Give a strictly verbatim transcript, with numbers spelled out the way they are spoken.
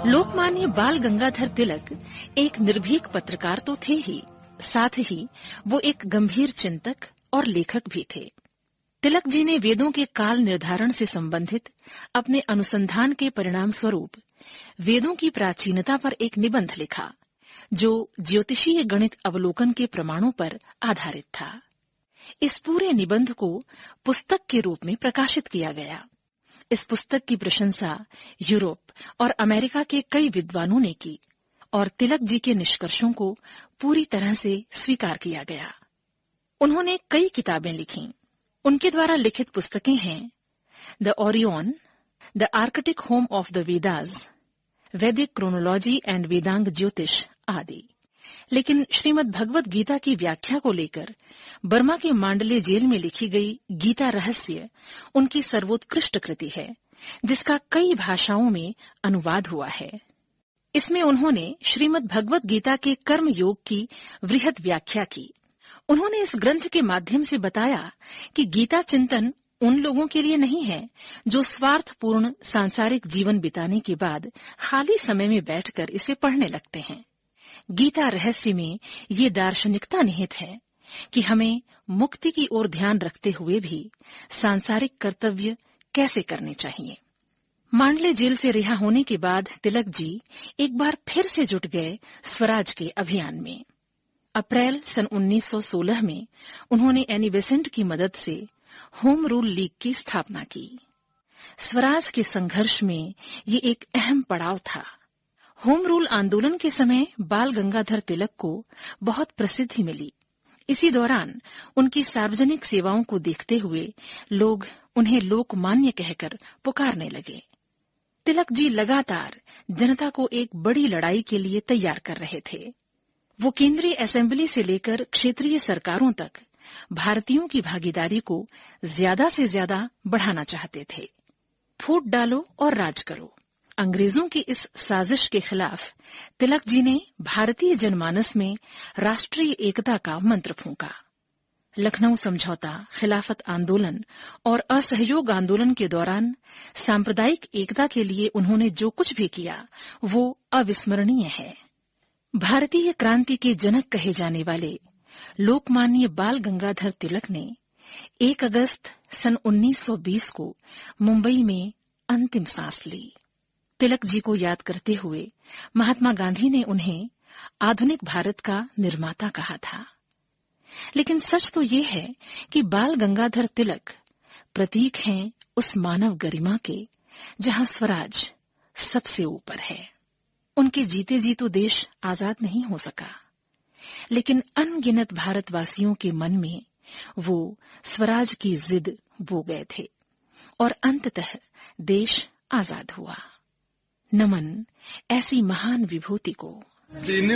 लोकमान्य बाल गंगाधर तिलक एक निर्भीक पत्रकार तो थे ही, साथ ही वो एक गंभीर चिंतक और लेखक भी थे। तिलक जी ने वेदों के काल निर्धारण से संबंधित अपने अनुसंधान के परिणाम स्वरूप वेदों की प्राचीनता पर एक निबंध लिखा, जो ज्योतिषीय गणित अवलोकन के प्रमाणों पर आधारित था। इस पूरे निबंध को पुस्तक के रूप में प्रकाशित किया गया। इस पुस्तक की प्रशंसा यूरोप और अमेरिका के कई विद्वानों ने की और तिलक जी के निष्कर्षों को पूरी तरह से स्वीकार किया गया। उन्होंने कई किताबें लिखीं। उनके द्वारा लिखित पुस्तकें हैं the Orion, the Arctic home of the Vedas, वैदिक क्रोनोलॉजी एंड वेदांग ज्योतिष आदि। लेकिन श्रीमद् भगवत गीता की व्याख्या को लेकर बर्मा के मांडले जेल में लिखी गई गीता रहस्य उनकी सर्वोत्कृष्ट कृति है, जिसका कई भाषाओं में अनुवाद हुआ है। इसमें उन्होंने श्रीमद् भगवत गीता के कर्म योग की वृहद व्याख्या की। उन्होंने इस ग्रंथ के माध्यम से बताया कि गीता चिंतन उन लोगों के लिए नहीं है जो स्वार्थपूर्ण सांसारिक जीवन बिताने के बाद खाली समय में बैठकर इसे पढ़ने लगते हैं। गीता रहस्य में ये दार्शनिकता निहित है कि हमें मुक्ति की ओर ध्यान रखते हुए भी सांसारिक कर्तव्य कैसे करने चाहिए। मांडले जेल से रिहा होने के बाद तिलक जी एक बार फिर से जुट गए स्वराज के अभियान में। अप्रैल सन उन्नीस सौ सोलह में उन्होंने एनी बेसेंट की मदद से होम रूल लीग की स्थापना की। स्वराज के संघर्ष में ये एक अहम पड़ाव था। होम रूल आंदोलन के समय बाल गंगाधर तिलक को बहुत प्रसिद्धि मिली। इसी दौरान उनकी सार्वजनिक सेवाओं को देखते हुए लोग उन्हें लोकमान्य कहकर पुकारने लगे। तिलक जी लगातार जनता को एक बड़ी लड़ाई के लिए तैयार कर रहे थे। वो केंद्रीय असेंबली से लेकर क्षेत्रीय सरकारों तक भारतीयों की भागीदारी को ज्यादा से ज्यादा बढ़ाना चाहते थे। फूट डालो और राज करो, अंग्रेजों की इस साजिश के खिलाफ तिलक जी ने भारतीय जनमानस में राष्ट्रीय एकता का मंत्र फूंका। लखनऊ समझौता, खिलाफत आंदोलन और असहयोग आंदोलन के दौरान सांप्रदायिक एकता के लिए उन्होंने जो कुछ भी किया वो अविस्मरणीय है। भारतीय क्रांति के जनक कहे जाने वाले लोकमान्य बाल गंगाधर तिलक ने एक अगस्त सन उन्नीस सौ बीस को मुंबई में अंतिम सांस ली। तिलक जी को याद करते हुए महात्मा गांधी ने उन्हें आधुनिक भारत का निर्माता कहा था। लेकिन सच तो ये है कि बाल गंगाधर तिलक प्रतीक हैं उस मानव गरिमा के जहां स्वराज सबसे ऊपर है। उनके जीते जी तो देश आजाद नहीं हो सका, लेकिन अनगिनत भारतवासियों के मन में वो स्वराज की जिद बो गए थे और अंततः देश आजाद हुआ। नमन ऐसी महान विभूति को।